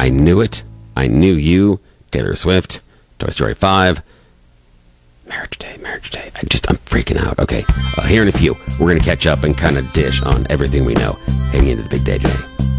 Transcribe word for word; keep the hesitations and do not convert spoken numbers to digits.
I Knew It, I Knew You, Taylor Swift, Toy Story five, Marriage Day, Marriage Day. I just, I'm freaking out. Okay, uh, here in a few, we're going to catch up and kind of dish on everything we know heading into the big day today.